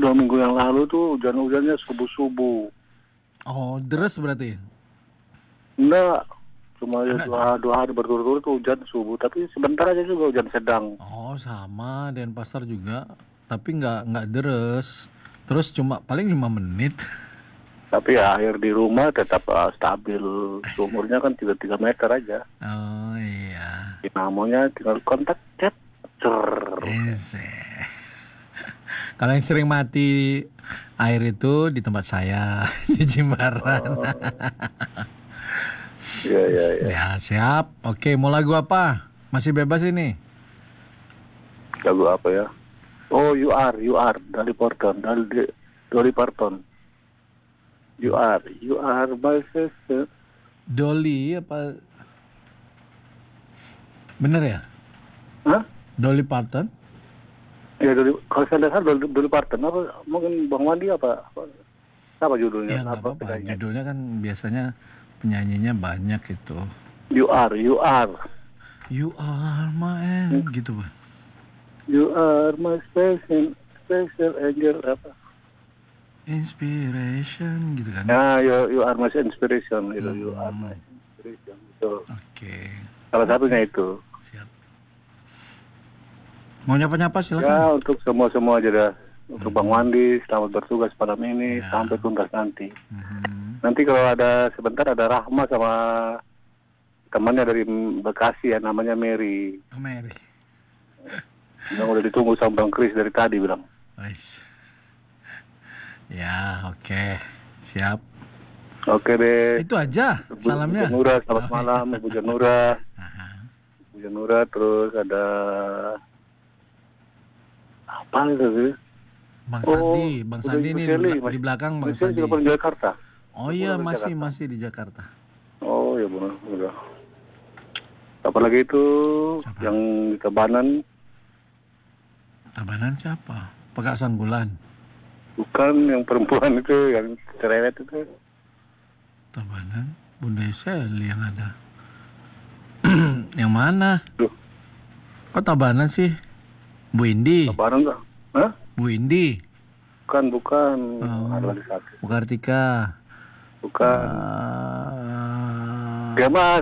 2 minggu yang lalu tuh hujan-hujannya subuh-subuh. Oh, deres berarti? Enggak, cuma Enggak. dua hari berturut-turut tuh hujan subuh. Tapi sebentar aja juga hujan sedang. Oh, sama Denpasar juga. Tapi nggak deres. Terus cuma paling 5 menit. Tapi ya air di rumah tetap stabil. Sumurnya kan 3 meter aja. Oh iya. Dinamonya tinggal kontak cet. Kalau yang sering mati air itu di tempat saya di Jimbaran. Iya. Ya siap. Oke, mau lagu apa? Masih bebas ini. Lagu apa ya? Oh, you are Dolly Parton. You are my sister. Dolly apa? Bener ya? Hah? Dolly Parton? Ya kalau saya lihat Dolly Parton apa? Mungkin Bang Wandi apa judulnya? Ya nggak apa-apa. Judulnya kan biasanya penyanyinya banyak itu. You are my gitu Bang. You are my special angel apa? Inspiration gitu kan. Nah, you are my inspiration itu. You are my inspiration itu. Oke. Salah satunya itu. Siap. Mau nyapa-nyapa silakan. Ya, untuk semua aja dah. Untuk Bang Wandi, selamat bertugas malam ini sampai tuntas nanti. Nanti kalau ada sebentar ada Rahma sama temannya dari Bekasi ya, namanya Mary. Mary. Yang udah ditunggu sama Bang Kris dari tadi bilang. Nice. Ya, oke. Siap. Oke deh. Itu aja salamnya. Bu Janura, selamat malam Bu Janura. Bu Janura, terus ada apa itu? Bang Sandi nih di belakang Bang Sandi. Juga di Jakarta. Oh iya, masih di Jakarta. Oh ya benar. Apa lagi itu yang di Tabanan? Tabanan siapa? Pekak Sanggulan. Bukan, yang perempuan itu, yang cerewet itu. Tabanan, Bunda Seli yang ada. Yang mana? Duh. Kok Tabanan sih? Bu Indi. Tabanan enggak? Hah? Bu Indi. Bukan. Ada lagi satu. Bu Kartika. Bukan. Gemas.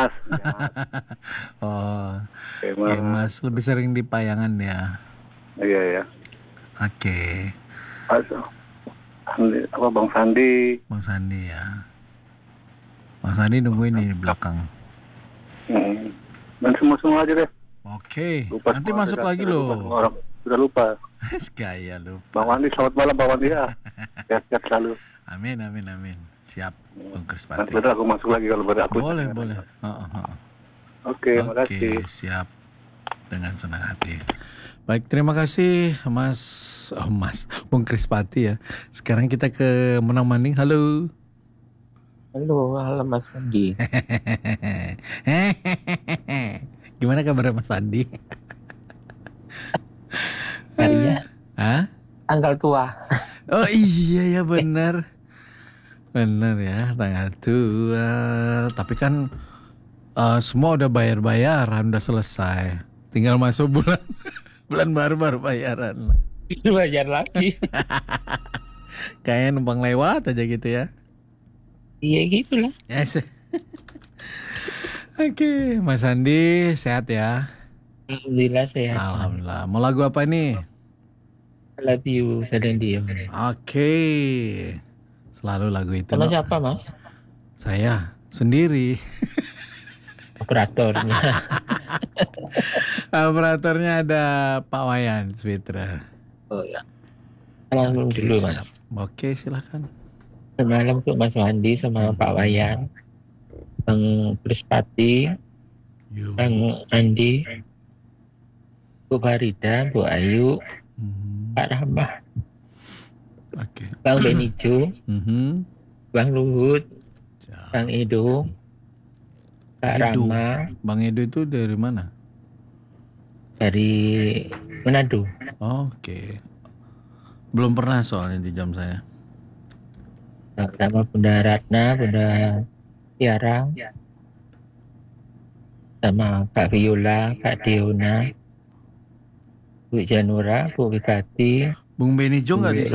Oh, Gemas lebih sering di Payangan ya. Iya. Oke. Apa Bang Sandi? Bang Sandi ya. Bang Sandi nungguin di belakang. Dan semua aja deh. Oke. Nanti masuk lagi loh. Sudah lupa. Gaya lupa. Bang Wandi, selamat malam Bang Wandi ya. Sehat selalu. Amin. Siap, Bang Krispati. Nanti aku masuk lagi kalau aku. Boleh. Oke, makasih. Siap. Dengan senang hati. Baik, terima kasih Mas Bung Krispati ya. Sekarang kita ke Menang Manding. Halo Mas Wandi. Gimana kabar Mas Wandi? Harinya? Tanggal tua. Oh iya ya benar ya, tanggal tua. Tapi kan semua udah bayaran, udah selesai. Tinggal masuk bulan baru bayaran. Bayar lagi. Kayak numpang lewat aja gitu ya. Iya gitu lah. Yes. Oke, Mas Andi sehat ya? Alhamdulillah sehat. Alhamdulillah. Mau lagu apa nih? Love you, sedang diam. Oke. Selalu lagu itu. Sama siapa Mas? Saya sendiri. Operatornya. Operatornya ada Pak Wayan Switra. Oh ya. Salam dulu Mas. Oke, silakan. Semalam tuh Mas Wandi sama Pak Wayan, Bang Krispati, Bang Andi, Bu Farida, Bu Ayu, Pak Rahmah, Bang Benijo, Bang Luhut, Bang Edo, Kak Rama. Bang Edo itu dari mana? Dari Manado. Oke. Belum pernah soalnya di jam saya. Sama Bunda Ratna, Bunda Tiara, sama Kak Viola, Kak Deona, Bu Janura, Bu Wibati. Bung Benijo nggak di